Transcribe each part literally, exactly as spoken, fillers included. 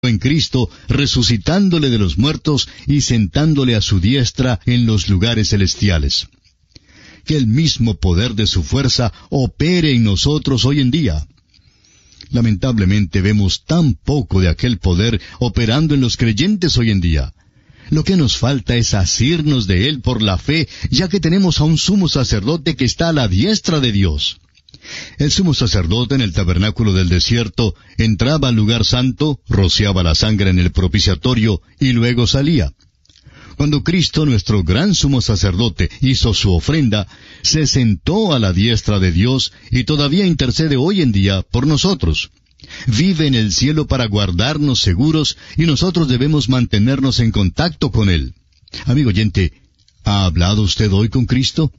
en Cristo, resucitándole de los muertos y sentándole a su diestra en los lugares celestiales. Que el mismo poder de su fuerza opere en nosotros hoy en día. Lamentablemente vemos tan poco de aquel poder operando en los creyentes hoy en día. Lo que nos falta es asirnos de él por la fe, ya que tenemos a un sumo sacerdote que está a la diestra de Dios. El sumo sacerdote en el tabernáculo del desierto entraba al lugar santo, rociaba la sangre en el propiciatorio y luego salía. Cuando Cristo, nuestro gran sumo sacerdote, hizo su ofrenda, se sentó a la diestra de Dios y todavía intercede hoy en día por nosotros. Vive en el cielo para guardarnos seguros y nosotros debemos mantenernos en contacto con Él. Amigo oyente, ¿ha hablado usted hoy con Cristo?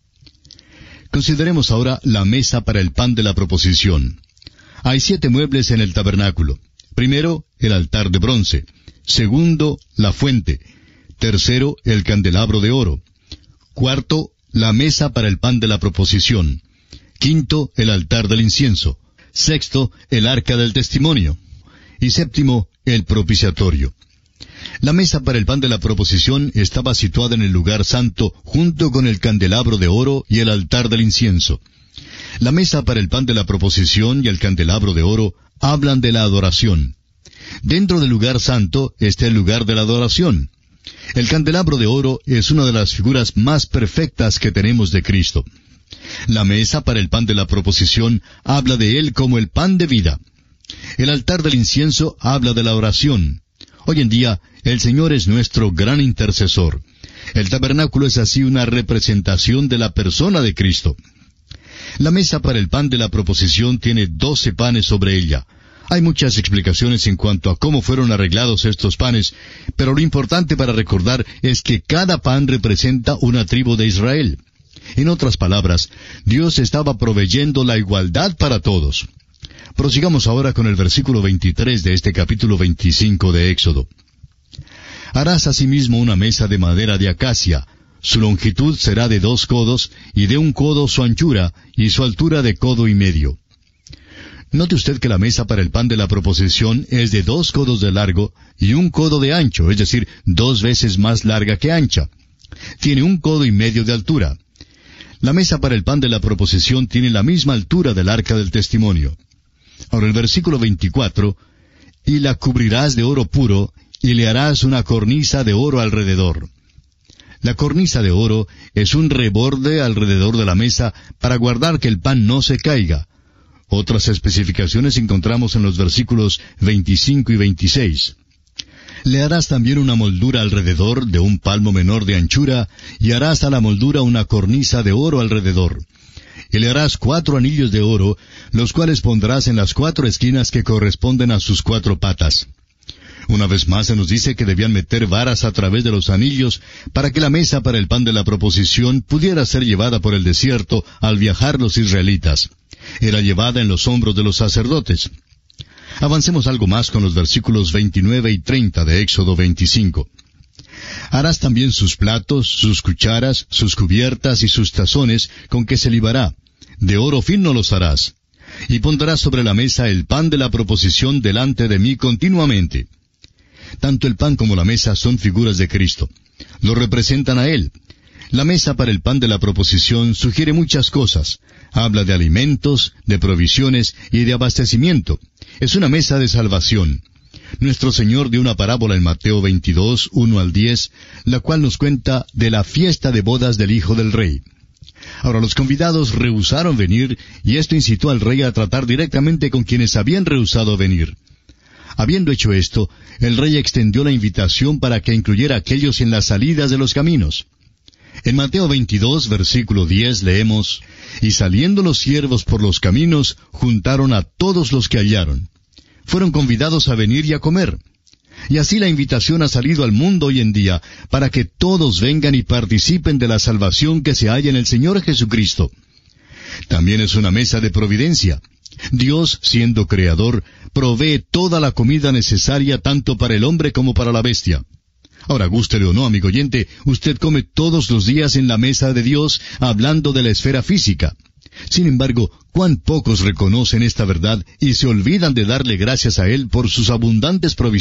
Consideremos ahora la mesa para el pan de la proposición. Hay siete muebles en el tabernáculo. Primero, el altar de bronce. Segundo, la fuente. Tercero, el candelabro de oro. Cuarto, la mesa para el pan de la proposición. Quinto, el altar del incienso. Sexto, el arca del testimonio. Y séptimo, el propiciatorio. La mesa para el pan de la proposición estaba situada en el lugar santo junto con el candelabro de oro y el altar del incienso. La mesa para el pan de la proposición y el candelabro de oro hablan de la adoración. Dentro del lugar santo está el lugar de la adoración. El candelabro de oro es una de las figuras más perfectas que tenemos de Cristo. La mesa para el pan de la proposición habla de Él como el pan de vida. El altar del incienso habla de la oración. Hoy en día, el Señor es nuestro gran intercesor. El tabernáculo es así una representación de la persona de Cristo. La mesa para el pan de la proposición tiene doce panes sobre ella. Hay muchas explicaciones en cuanto a cómo fueron arreglados estos panes, pero lo importante para recordar es que cada pan representa una tribu de Israel. En otras palabras, Dios estaba proveyendo la igualdad para todos. Prosigamos ahora con el versículo veintitrés de este capítulo veinticinco de Éxodo. Harás asimismo una mesa de madera de acacia. Su longitud será de dos codos, y de un codo su anchura, y su altura de codo y medio. Note usted que la mesa para el pan de la proposición es de dos codos de largo y un codo de ancho, es decir, dos veces más larga que ancha. Tiene un codo y medio de altura. La mesa para el pan de la proposición tiene la misma altura del arca del testimonio. Ahora el versículo veinticuatro, y la cubrirás de oro puro, y le harás una cornisa de oro alrededor. La cornisa de oro es un reborde alrededor de la mesa para guardar que el pan no se caiga. Otras especificaciones encontramos en los versículos veinticinco y veintiséis. Le harás también una moldura alrededor de un palmo menor de anchura, y harás a la moldura una cornisa de oro alrededor. Y le harás cuatro anillos de oro, los cuales pondrás en las cuatro esquinas que corresponden a sus cuatro patas. Una vez más se nos dice que debían meter varas a través de los anillos para que la mesa para el pan de la proposición pudiera ser llevada por el desierto al viajar los israelitas. Era llevada en los hombros de los sacerdotes. Avancemos algo más con los versículos veintinueve y treinta de Éxodo veinticinco. Harás también sus platos, sus cucharas, sus cubiertas y sus tazones con que se libará. De oro fino los harás. Y pondrás sobre la mesa el pan de la proposición delante de mí continuamente. Tanto el pan como la mesa son figuras de Cristo. Lo representan a Él. La mesa para el pan de la proposición sugiere muchas cosas. Habla de alimentos, de provisiones y de abastecimiento. Es una mesa de salvación. Nuestro Señor dio una parábola en Mateo veintidós, uno al diez, la cual nos cuenta de la fiesta de bodas del Hijo del Rey. Ahora los convidados rehusaron venir, y esto incitó al rey a tratar directamente con quienes habían rehusado venir. Habiendo hecho esto, el rey extendió la invitación para que incluyera a aquellos en las salidas de los caminos. En Mateo veintidós, versículo diez, leemos, «Y saliendo los siervos por los caminos, juntaron a todos los que hallaron». Fueron convidados a venir y a comer. Y así la invitación ha salido al mundo hoy en día, para que todos vengan y participen de la salvación que se halla en el Señor Jesucristo. También es una mesa de providencia. Dios, siendo creador, provee toda la comida necesaria tanto para el hombre como para la bestia. Ahora, gústele o no, amigo oyente, usted come todos los días en la mesa de Dios, hablando de la esfera física. Sin embargo, cuán pocos reconocen esta verdad y se olvidan de darle gracias a Él por sus abundantes provisiones.